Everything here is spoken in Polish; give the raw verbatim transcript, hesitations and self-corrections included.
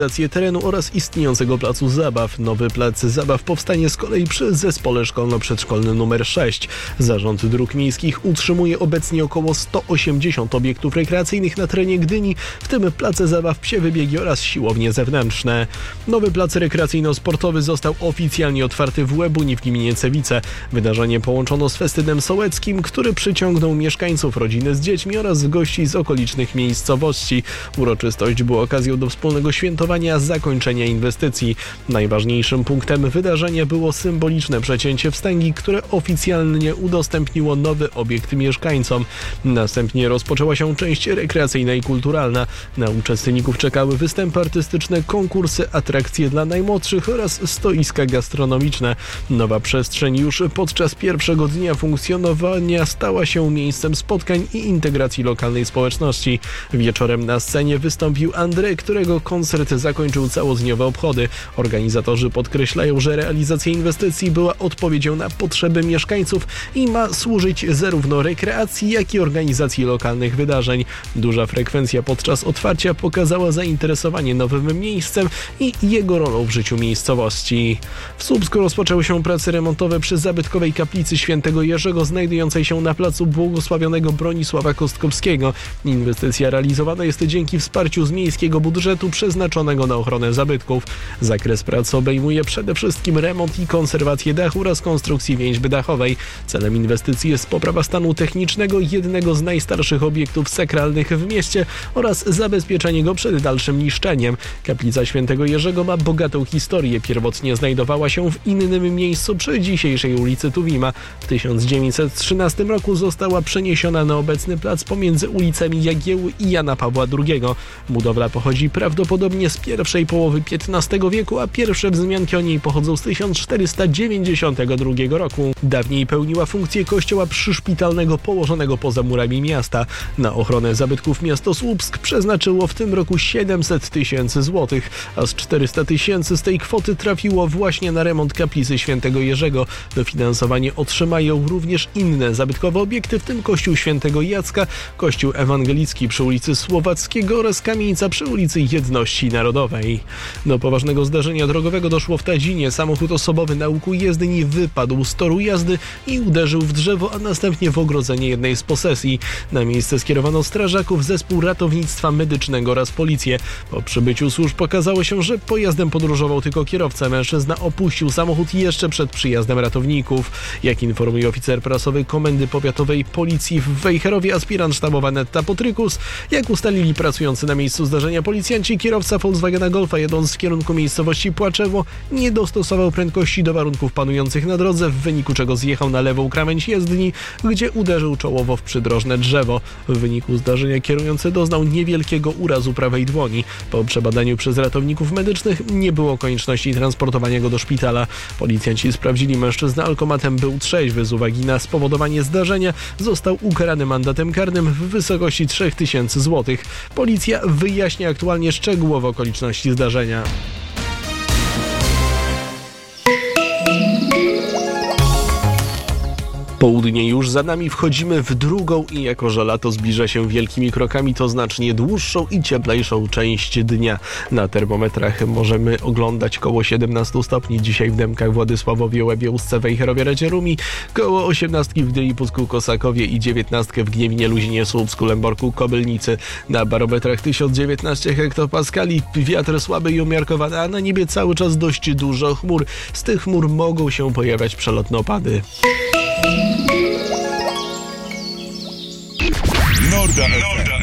terenu oraz istniejącego placu zabaw. Nowy plac zabaw powstanie z kolei przy zespole szkolno-przedszkolnym numer sześć. Zarząd Dróg Miejskich utrzymuje obecnie około sto osiemdziesiąt obiektów rekreacyjnych na terenie Gdyni, w tym place zabaw, psie wybiegi oraz siłownie zewnętrzne. Nowy plac rekreacyjno-sportowy został oficjalnie otwarty w Łebuni w gminie Cewice. Wydarzenie połączono z festynem sołeckim, który przyciągnął mieszkańców, rodziny z dziećmi oraz gości z okolicznych miejscowości. Uroczystość była okazją do wspólnego świętowania zakończenia inwestycji. Najważniejszym punktem wydarzenia było symboliczne przecięcie wstęgi, które oficjalnie udostępniło nowy obiekt mieszkańcom. Następnie rozpoczęła się część rekreacyjna i kulturalna. Na uczestników czekały występy artystyczne, konkursy, atrakcje dla najmłodszych oraz stoiska gastronomiczne. Nowa przestrzeń już podczas pierwszego dnia funkcjonowania stała się miejscem spotkań i integracji lokalnej społeczności. Wieczorem na scenie wystąpił Andrzej, którego koncert zakończył całodniowe obchody. Organizatorzy podkreślają, że realizacja inwestycji była odpowiedzią na potrzeby mieszkańców i ma służyć zarówno rekreacji, jak i organizacji lokalnych wydarzeń. Duża frekwencja podczas otwarcia pokazała zainteresowanie nowym miejscem i jego rolą w życiu miejscowości. W Słupsku rozpoczęły się prace remontowe przy zabytkowej kaplicy Świętego Jerzego, znajdującej się na placu błogosławionego Bronisława Kostkowskiego. Inwestycja realizowana jest dzięki wsparciu z miejskiego budżetu przeznaczonego na ochronę zabytków. Zakres prac obejmuje przede wszystkim remont i konserwację dachu oraz konstrukcji więźby dachowej. Celem inwestycji jest poprawa stanu technicznego jednego z najstarszych obiektów sakralnych w mieście oraz zabezpieczenie go przed dalszym niszczeniem. Kaplica Świętego Jerzego ma bogatą historię. Pierwotnie znajdowała się w innym miejscu przy dzisiejszej ulicy Tuwima. W tysiąc dziewięćset trzynastym roku została przeniesiona na obecny plac pomiędzy ulicami Jagiełły i Jana Pawła drugiego. Budowla pochodzi prawdopodobnie z pierwszej połowy piętnastego wieku, a pierwsze wzmianki o niej pochodzą z tysiąc czterysta dziewięćdziesiątego drugiego roku. Dawniej pełniła funkcję kościoła przyszpitalnego położonego poza murami miasta. Na ochronę zabytków miasto Słupsk przeznaczyło w tym roku siedemset tysięcy złotych, a z czterysta tysięcy z tej kwoty trafiło właśnie na remont kaplicy Świętego Jerzego. Dofinansowanie otrzymają również inne zabytkowe obiekty, w tym kościół Świętego Jacka, kościół ewangelicki przy ulicy Słowackiego oraz kamienica przy ulicy Jedności Narodowej. Do poważnego zdarzenia drogowego doszło w Tadzinie. Samochód osobowy na łuku jezdni wypadł z toru jazdy i uderzył w drzewo, a następnie w ogrodzenie jednej z posesji. Na miejsce skierowano strażaków, zespół ratownictwa medycznego oraz policję. Po przybyciu służb okazało się, że pojazdem podróżował tylko kierowca. Mężczyzna opuścił samochód jeszcze przed przyjazdem ratowników. Jak informuje oficer prasowy Komendy Powiatowej Policji w Wejherowie, aspirant sztabowy Netta Potrykus, jak ustalili pracujący na miejscu zdarzenia policjanci, kierowca Volkswagena Golfa, jedąc w kierunku miejscowości Płaczewo, nie dostosował prędkości do warunków panujących na drodze, w wyniku czego zjechał na lewą krawędź jezdni, gdzie uderzył czołowo w przydrożne drzewo. W wyniku zdarzenia kierujący doznał niewielkiego urazu prawej dłoni. Po przebadaniu przez ratowników medycznych nie było konieczności transportowania go do szpitala. Policjanci sprawdzili, mężczyzna alkomatem był trzeźwy. Z uwagi na spowodowanie zdarzenia został ukarany mandatem karnym w wysokości trzy tysiące złotych. Policja wyjaśnia aktualnie szczegółowo okoliczności zdarzenia. Południe już za nami, wchodzimy w drugą i jako że lato zbliża się wielkimi krokami, to znacznie dłuższą i cieplejszą część dnia. Na termometrach możemy oglądać koło siedemnaście stopni dzisiaj w Dębkach, Władysławowie, Łebie, Ustce, Wejherowie, Radzierómi, koło osiemnastki w Gdyni, Pucku, Kosakowie i dziewiętnastkę w Gniewinie, Luzinie, Słupsku, Lęborku, Kobylnicy. Na barometrach tysiąc dziewiętnaście hektopaskali, wiatr słaby i umiarkowany, a na niebie cały czas dość dużo chmur. Z tych chmur mogą się pojawiać przelotne opady. Norda F M.